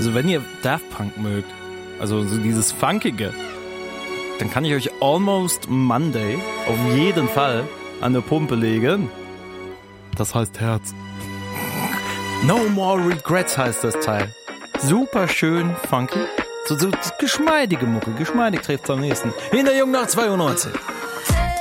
Also wenn ihr Daft Punk mögt, also so dieses Funkige, dann kann ich euch Almost Monday auf jeden Fall an der Pumpe legen. Das heißt Herz. No More Regrets heißt das Teil. Super schön funky. So geschmeidige Mucke, geschmeidig trifft's am nächsten. In der Jungnacht 92.